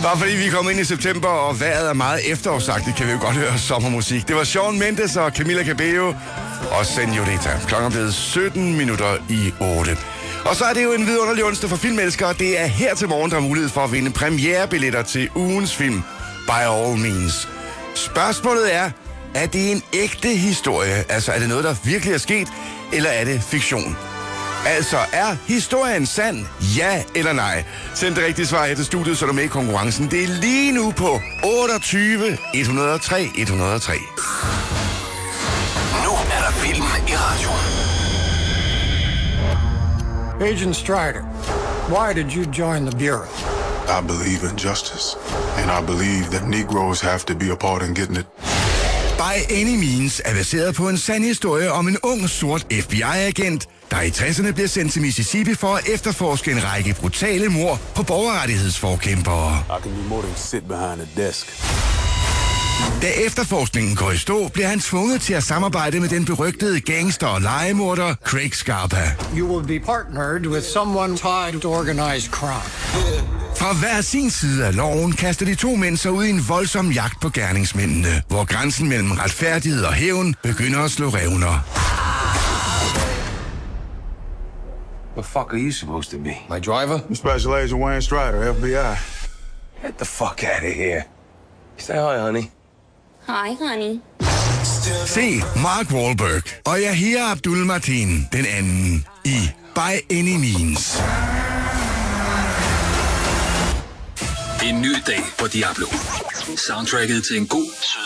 Bare fordi vi er kommet ind i september, og vejret er meget efterårsagtigt, kan vi jo godt høre sommermusik. Det var Shawn Mendes og Camila Cabello og Señorita. Klokken er blevet 17 minutter i 8. Og så er det jo en vidunderlig onsdag for filmelskere. Det er her til morgen, der er mulighed for at vinde premierebilletter til ugens film, By All Means. Spørgsmålet er det en ægte historie? Altså, er det noget, der virkelig er sket, eller er det fiktion? Altså, er historien sand? Ja eller nej? Send det rigtige svar her til studiet, så er du med i konkurrencen. Det er lige nu på 28 103 103. Nu er der film i radioen. Agent Strider, why did you join the Bureau? I believe in justice, and I believe that Negroes have to be a part in getting it. By Any Means er baseret på en sand historie om en ung, sort FBI-agent, der i 60'erne bliver sendt til Mississippi for at efterforske en række brutale mord på borgerrettighedsforkæmpere. I can do more than sit behind a desk. Da efterforskningen går i stå, bliver han tvunget til at samarbejde med den berygtede gangster og legemorder Craig Scarpa. You will be partnered with someone tied to organized crime. Fra hver sin side af loven kaster de to mænd sig ud i en voldsom jagt på gerningsmændene, hvor grænsen mellem retfærdighed og hævn begynder at slå revner. What the fuck are you supposed to be? My driver? Special Agent Wayne Strider, FBI. Get the fuck out of here. Say hi, honey. Hi, honey. Se Mark Wahlberg og Yahya Abdul-Mateen den anden i By Any Means. En ny dag på Diablo. Soundtracket til en god